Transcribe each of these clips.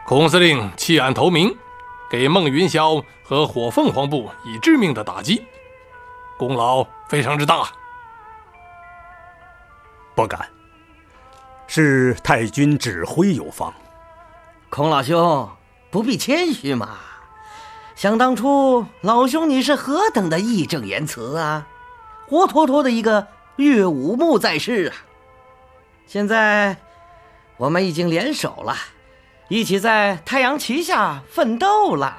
孔司令弃暗投明，给孟云霄和火凤凰部以致命的打击，功劳非常之大。 不敢，是太君指挥有方。 孔老兄不必谦虚嘛，想当初老兄你是何等的义正言辞啊，活脱脱的一个岳武穆在世啊！现在我们已经联手了，一起在太阳旗下奋斗了。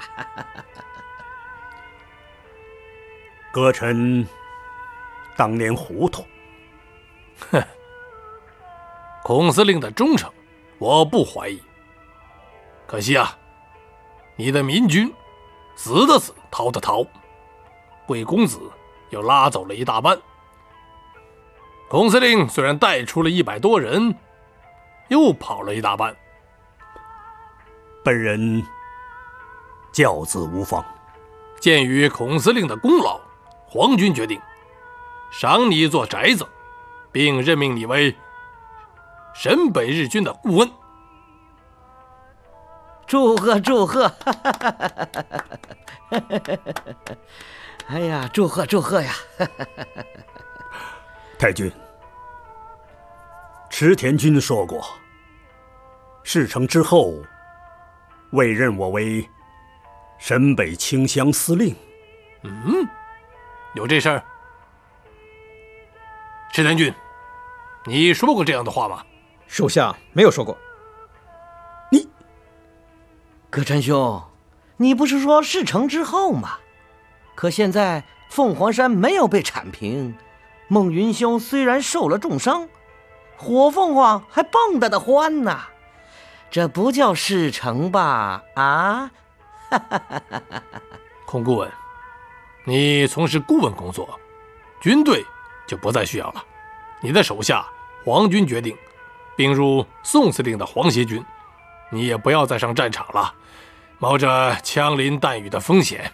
阁臣当年糊涂。 哼，孔司令的忠诚我不怀疑，可惜啊，你的民军死的死，逃的逃，贵公子又拉走了一大半。孔司令虽然带出了100多人，又跑了一大半。 本人教子无方。 鉴于孔司令的功劳，皇军决定赏你一座宅子，并任命你为沈北日军的顾问。 祝贺祝贺！哎呀，祝贺祝贺呀！ 太君，池田君说过，事成之后委任我为沈北清乡司令。 有这事儿？池田君，你说过这样的话吗？ 属下没有说过。 葛川兄，你不是说事成之后吗？可现在凤凰山没有被铲平，孟云兄虽然受了重伤，火凤凰还蹦跶的欢呢，这不叫事成吧？啊！ 孔顾问，你从事顾问工作，军队就不再需要了。你的手下皇军决定并入宋司令的皇协军，你也不要再上战场了，冒着枪林弹雨的风险。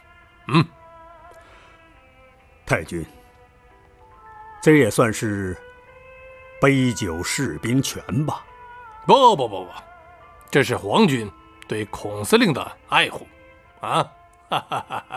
太君，这也算是杯酒释兵权吧？ 不，这是皇军对孔司令的爱护啊！